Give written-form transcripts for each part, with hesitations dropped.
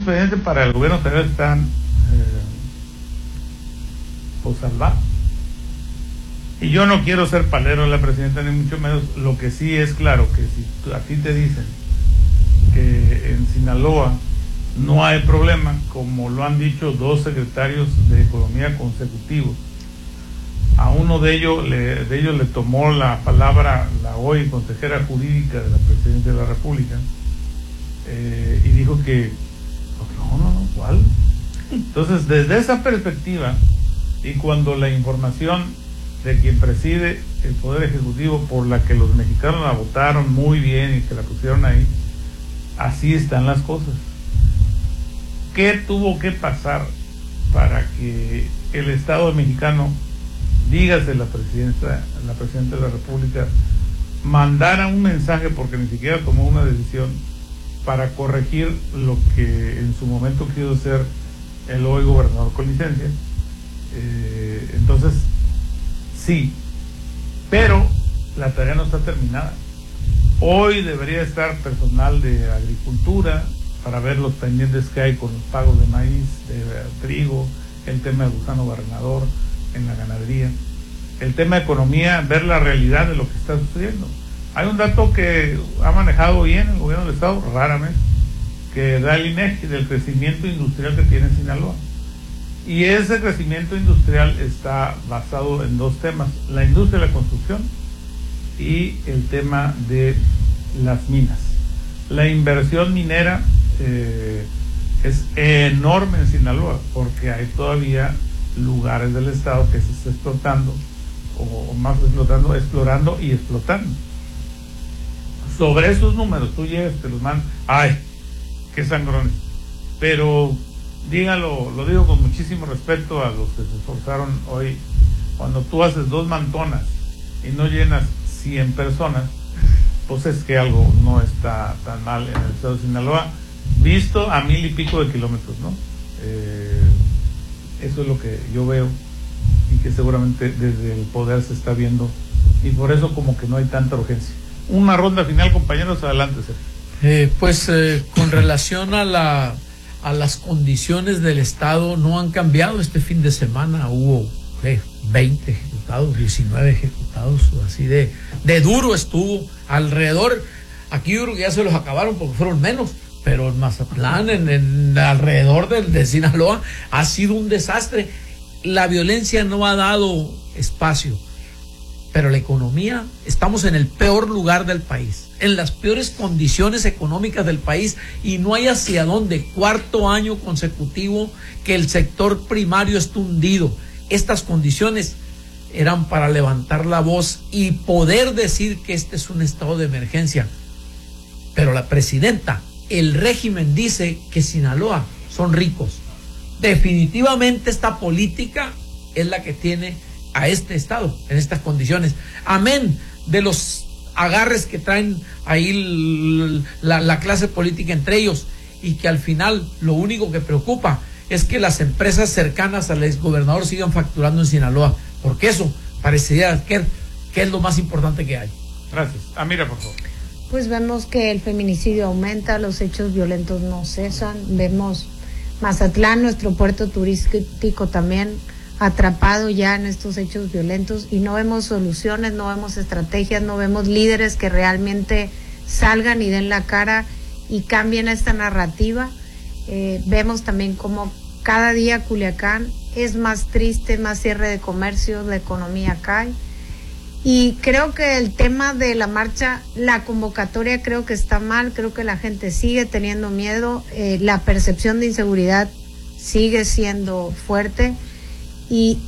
expedientes para el gobierno federal están pues salvados. Y yo no quiero ser palero de la presidenta, ni mucho menos. Lo que sí es claro que si a ti te dicen que en Sinaloa no hay problema, como lo han dicho 2 secretarios de Economía consecutivos, a uno de ellos le tomó la palabra la hoy consejera jurídica de la Presidencia de la República, y dijo que no, ¿cuál? Entonces, desde esa perspectiva, y cuando la información de quien preside el Poder Ejecutivo, por la que los mexicanos la votaron muy bien y que la pusieron ahí, así están las cosas. ¿Qué tuvo que pasar para que el Estado mexicano, dígase la presidenta de la República, mandara un mensaje, porque ni siquiera tomó una decisión para corregir lo que en su momento quiso ser el hoy gobernador con licencia? Entonces, sí, pero la tarea no está terminada. Hoy debería estar personal de agricultura para ver los pendientes que hay con los pagos de maíz, de trigo, el tema del gusano barrenador en la ganadería, el tema de economía, ver la realidad de lo que está sucediendo. Hay un dato que ha manejado bien el gobierno del Estado, raramente, que da el INEGI del crecimiento industrial que tiene Sinaloa. Y ese crecimiento industrial está basado en 2 temas: la industria de la construcción y el tema de las minas. La inversión minera es enorme en Sinaloa, porque hay todavía lugares del estado que se está explotando, o más explorando y explotando. Sobre esos números tú llegas, te los mandan, ¡ay, qué sangrones! Pero dígalo, lo digo con muchísimo respeto a los que se esforzaron hoy. Cuando tú haces 2 mantonas y no llenas 100 personas, pues es que algo no está tan mal en el estado de Sinaloa, visto a 1000 y pico de kilómetros, ¿no? Eso es lo que yo veo, y que seguramente desde el poder se está viendo, y por eso como que no hay tanta urgencia. Una ronda final, compañeros, adelante, Sergio. Con relación a las condiciones del Estado, no han cambiado. Este fin de semana hubo 20 ejecutados, 19 ejecutados, así de duro estuvo alrededor. Aquí yo creo que ya se los acabaron porque fueron menos, pero en Mazatlán, en alrededor de Sinaloa, ha sido un desastre. La violencia no ha dado espacio, pero la economía, estamos en el peor lugar del país, en las peores condiciones económicas del país, y no hay hacia dónde. 4º año consecutivo que el sector primario está hundido. Estas condiciones eran para levantar la voz y poder decir que este es un estado de emergencia. Pero la presidenta, el régimen dice que Sinaloa son ricos. Definitivamente esta política es la que tiene a este estado en estas condiciones. Amén de los agarres que traen ahí la clase política entre ellos, y que al final lo único que preocupa es que las empresas cercanas al exgobernador sigan facturando en Sinaloa, porque eso parecería que es lo más importante que hay. Gracias. Mira, por favor. Pues vemos que el feminicidio aumenta, los hechos violentos no cesan, vemos Mazatlán, nuestro puerto turístico, también atrapado ya en estos hechos violentos, y no vemos soluciones, no vemos estrategias, no vemos líderes que realmente salgan y den la cara y cambien esta narrativa. Vemos también como cada día Culiacán es más triste, más cierre de comercios, la economía cae. Y creo que el tema de la marcha, la convocatoria creo que está mal, creo que la gente sigue teniendo miedo, la percepción de inseguridad sigue siendo fuerte, y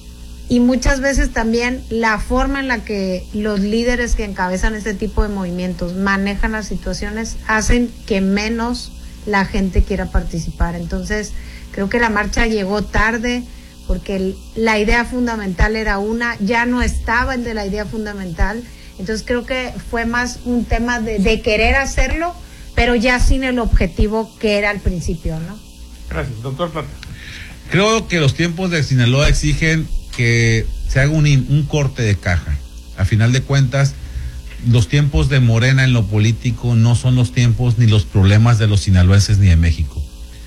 muchas veces también la forma en la que los líderes que encabezan este tipo de movimientos manejan las situaciones hacen que menos la gente quiera participar. Entonces creo que la marcha llegó tarde, porque la idea fundamental era ya no estaba el de la idea fundamental. Entonces creo que fue más un tema de querer hacerlo, pero ya sin el objetivo que era al principio, ¿no? Gracias, doctor Plata. Creo que los tiempos de Sinaloa exigen que se haga un corte de caja. A final de cuentas, los tiempos de Morena en lo político no son los tiempos ni los problemas de los sinaloenses ni de México.